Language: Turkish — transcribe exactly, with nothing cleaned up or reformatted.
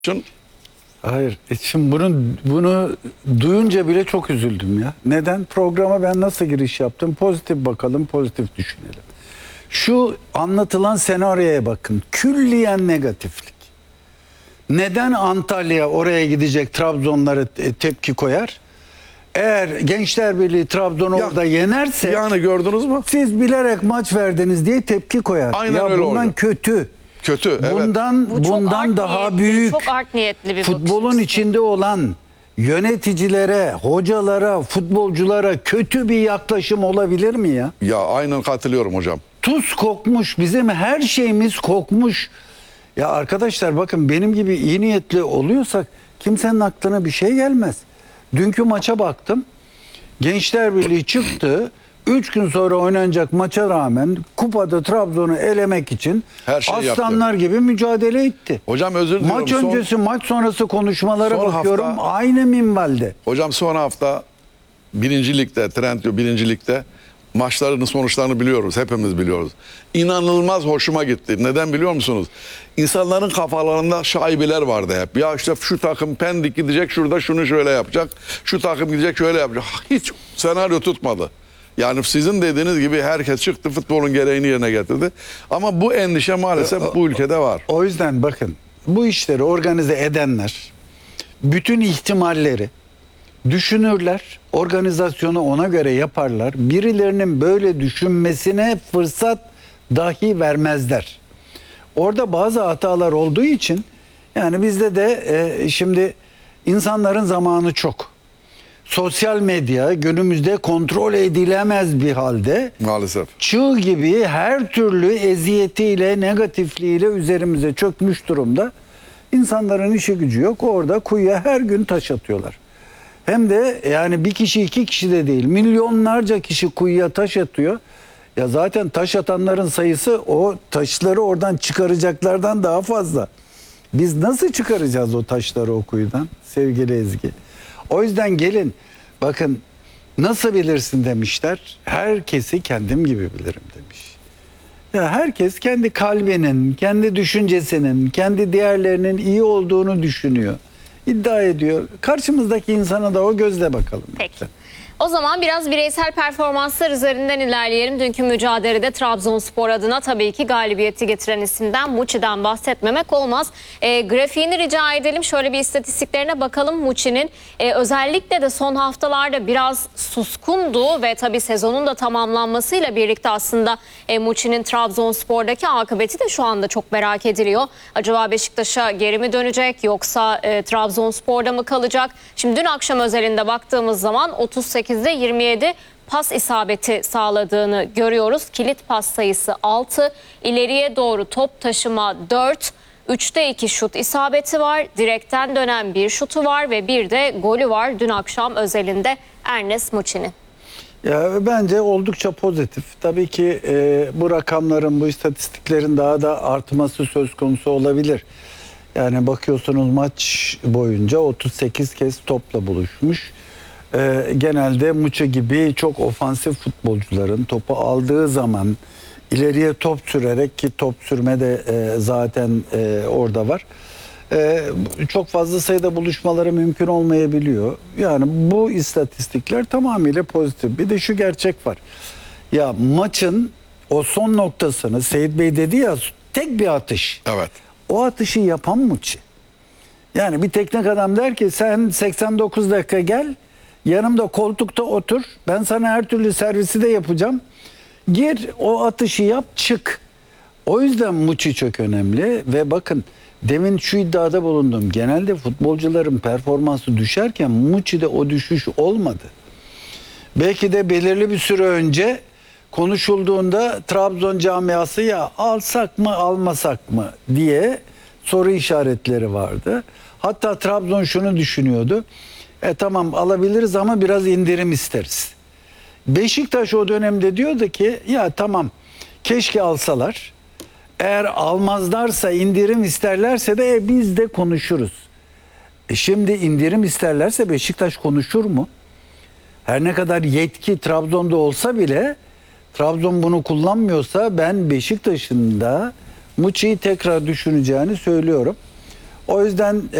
Şun, Hayır. E şimdi bunu, bunu duyunca bile çok üzüldüm ya. Neden? Programa ben nasıl giriş yaptım? Pozitif bakalım, pozitif düşünelim. Şu anlatılan senaryoya bakın. Külliyen negatiflik. Neden Antalya oraya gidecek, Trabzonlara te- tepki koyar? Eğer Gençler Birliği Trabzon'u Ya- orada yenerse yani gördünüz mü? siz bilerek maç verdiniz diye tepki koyar. Aynen ya öyle bundan oluyor. kötü. Kötü, evet. Bundan Bu çok bundan art daha niyetli, büyük. çok art niyetli bir Futbolun bakış açısı. içinde olan yöneticilere, hocalara, futbolculara kötü bir yaklaşım olabilir mi ya? Ya aynen katılıyorum hocam. Tuz kokmuş, bizim her şeyimiz kokmuş. Ya arkadaşlar bakın, benim gibi iyi niyetli oluyorsak kimsenin aklına bir şey gelmez. Dünkü maça baktım. Gençler Birliği çıktı. Üç gün sonra oynanacak maça rağmen kupada Trabzon'u elemek için Her şeyi yaptı. aslanlar gibi mücadele etti. Hocam özür diliyorum. Maç Son- öncesi, maç sonrası konuşmalara son bakıyorum. hafta- Aynı minvalde. Hocam son hafta birinci ligde, Trendyol birinci ligde maçlarının sonuçlarını biliyoruz. Hepimiz biliyoruz. İnanılmaz hoşuma gitti. Neden biliyor musunuz? İnsanların kafalarında şaibeler vardı hep. Ya işte şu takım Pendik gidecek, şurada şunu şöyle yapacak. Şu takım gidecek, şöyle yapacak. Hiç senaryo tutmadı. Yani sizin dediğiniz gibi herkes çıktı, futbolun gereğini yerine getirdi. Ama bu endişe maalesef bu ülkede var. O yüzden bakın, bu işleri organize edenler bütün ihtimalleri düşünürler, organizasyonu ona göre yaparlar. Birilerinin böyle düşünmesine fırsat dahi vermezler. Orada bazı hatalar olduğu için, yani bizde de e, şimdi insanların zamanı çok. Sosyal medya günümüzde kontrol edilemez bir halde. Maalesef. Çığ gibi her türlü eziyetiyle, negatifliğiyle üzerimize çökmüş durumda. İnsanların işi gücü yok. Orada kuyuya her gün taş atıyorlar. Hem de yani bir kişi, iki kişi de değil, milyonlarca kişi kuyuya taş atıyor. Ya zaten taş atanların sayısı o taşları oradan çıkaracaklardan daha fazla. Biz nasıl çıkaracağız o taşları o kuyudan sevgili Ezgi? O yüzden gelin bakın, nasıl bilirsin demişler. Herkesi kendim gibi bilirim demiş. Ya herkes kendi kalbinin, kendi düşüncesinin, kendi değerlerinin iyi olduğunu düşünüyor. İddia ediyor. Karşımızdaki insana da o gözle bakalım. Peki. O zaman biraz bireysel performanslar üzerinden ilerleyelim. Dünkü mücadelede Trabzonspor adına tabii ki galibiyeti getiren isimden, Muçi'den bahsetmemek olmaz. E, grafiğini rica edelim. Şöyle bir istatistiklerine bakalım Muçi'nin. E, özellikle de son haftalarda biraz suskundu ve tabii sezonun da tamamlanmasıyla birlikte aslında e, Muçi'nin Trabzonspor'daki akıbeti de şu anda çok merak ediliyor. Acaba Beşiktaş'a geri mi dönecek, yoksa e, Trabzonspor'da mı kalacak? Şimdi dün akşam özelinde baktığımız zaman otuz sekizde yirmi yedi pas isabeti sağladığını görüyoruz. Kilit pas sayısı altı, ileriye doğru top taşıma dört, üçte iki şut isabeti var, direkten dönen bir şutu var ve bir de golü var dün akşam özelinde Ernest Muçi'nin. Ya bence oldukça pozitif. Tabii ki e, bu rakamların, bu istatistiklerin daha da artması söz konusu olabilir. Yani bakıyorsunuz maç boyunca otuz sekiz kez topla buluşmuş. E, genelde Muçi gibi çok ofansif futbolcuların topu aldığı zaman ileriye top sürerek, ki top sürme de e, zaten e, orada var. E, çok fazla sayıda buluşmaları mümkün olmayabiliyor. Yani bu istatistikler tamamıyla pozitif. Bir de şu gerçek var. Ya maçın o son noktasını Seyit Bey dedi ya, tek bir atış. Evet. O atışı yapan Muçi. Yani bir teknik adam der ki sen seksen dokuz dakika gel, yanımda koltukta otur, ben sana her türlü servisi de yapacağım. Gir, o atışı yap, çık. O yüzden Muçi çok önemli ve bakın, demin şu iddiada bulundum. Genelde futbolcuların performansı düşerken Muçi'de o düşüş olmadı. Belki de belirli bir süre önce konuşulduğunda Trabzon camiası ya alsak mı almasak mı diye soru işaretleri vardı. Hatta Trabzon şunu düşünüyordu. E tamam alabiliriz ama biraz indirim isteriz. Beşiktaş o dönemde diyordu ki ya tamam keşke alsalar. Eğer almazlarsa, indirim isterlerse de e, biz de konuşuruz. E şimdi indirim isterlerse Beşiktaş konuşur mu? Her ne kadar yetki Trabzon'da olsa bile, Trabzon bunu kullanmıyorsa ben Beşiktaş'ın da Muçi'yi tekrar düşüneceğini söylüyorum. O yüzden